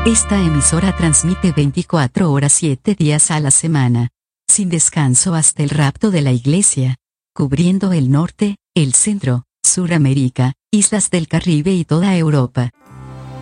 Esta emisora transmite 24 horas 7 días a la semana, sin descanso hasta el rapto de la Iglesia, cubriendo el norte, el centro, Suramérica, islas del Caribe y toda Europa.